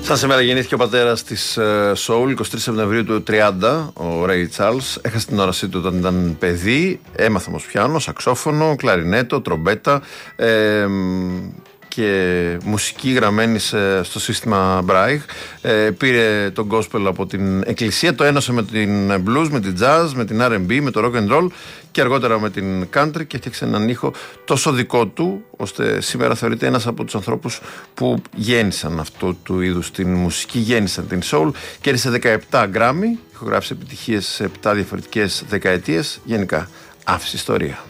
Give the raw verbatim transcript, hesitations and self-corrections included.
Σαν σήμερα γεννήθηκε ο πατέρας της Soul, εικοστή τρίτη Σεπτεμβρίου του τριάντα, ο Ray Charles. Έχασε την όρασή του όταν ήταν παιδί. Έμαθε όμως πιάνο, σαξόφωνο, κλαρινέτο, τρομπέτα ε, και μουσική γραμμένη στο σύστημα Braille. Ε, πήρε τον gospel από την εκκλησία, το ένωσε με την blues, με την jazz, με την αρ εν μπι, με το rock and roll και αργότερα με την country και έφτιαξε έναν ήχο τόσο δικό του, ώστε σήμερα θεωρείται ένας από τους ανθρώπους που γέννησαν αυτού του είδους την μουσική, γέννησαν την soul. Κέρδισε δεκαεπτά Grammy, ηχογράφησε επιτυχίες σε επτά διαφορετικές δεκαετίες, γενικά άφησε ιστορία.